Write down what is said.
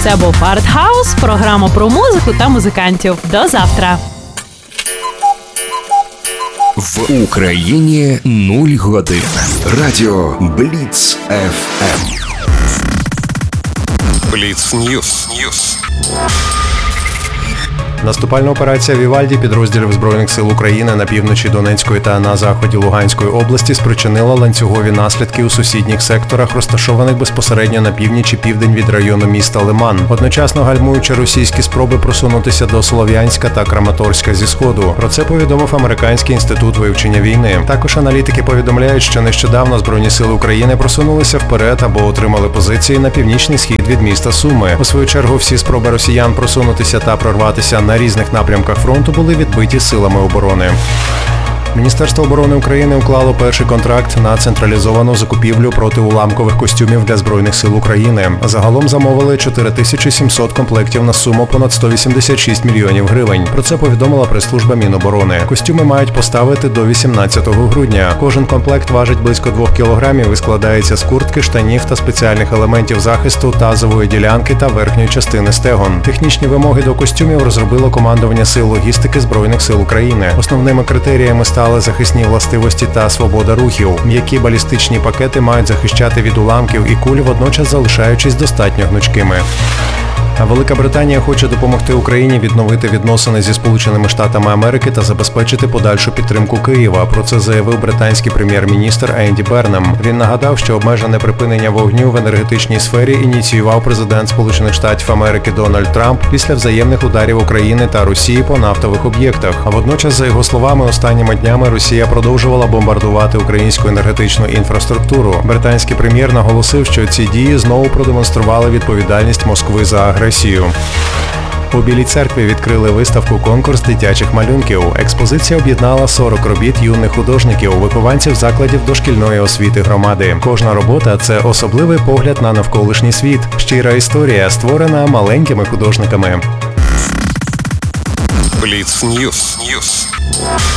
Це був Артхаус, програма про музику та музикантів. До завтра! В Україні 0 годин. Радіо Бліц FM. Бліц Ньюс. Наступальна операція «Вівальді» підрозділів Збройних сил України на півночі Донецької та на заході Луганської області спричинила ланцюгові наслідки у сусідніх секторах, розташованих безпосередньо на північ і південь від району міста Лиман, одночасно гальмуючи російські спроби просунутися до Слов'янська та Краматорська зі сходу. Про це повідомив Американський інститут вивчення війни. Також аналітики повідомляють, що нещодавно Збройні сили України просунулися вперед або отримали позиції на північний схід від міста Суми. У свою чергу всі спроби росіян просунутися та прорватися на різних напрямках фронту були відбиті силами оборони. Міністерство оборони України уклало перший контракт на централізовану закупівлю протиуламкових костюмів для Збройних сил України. Загалом замовили 4700 комплектів на суму понад 186 мільйонів гривень. Про це повідомила прес-служба Міноборони. Костюми мають поставити до 18 грудня. Кожен комплект важить близько 2 кілограмів і складається з куртки, штанів та спеціальних елементів захисту тазової ділянки та верхньої частини стегон. Технічні вимоги до костюмів розробило командування сил логістики Збройних сил України. Основними критеріями стали захисні властивості та свобода рухів. М'які балістичні пакети мають захищати від уламків і куль, водночас залишаючись достатньо гнучкими. Велика Британія хоче допомогти Україні відновити відносини зі Сполученими Штатами Америки та забезпечити подальшу підтримку Києва. Про це заявив британський прем'єр-міністр Енді Бернем. Він нагадав, що обмежене припинення вогню в енергетичній сфері ініціював президент Сполучених Штатів Америки Дональд Трамп після взаємних ударів України та Росії по нафтових об'єктах. А водночас, за його словами, останніми днями Росія продовжувала бомбардувати українську енергетичну інфраструктуру. Британський прем'єр наголосив, що ці дії знову продемонстрували відповідальність Москви за агресію. У Білій церкві відкрили виставку-конкурс дитячих малюнків. Експозиція об'єднала 40 робіт юних художників, вихованців закладів дошкільної освіти громади. Кожна робота – це особливий погляд на навколишній світ. Щира історія, створена маленькими художниками. Бліц Ньюс.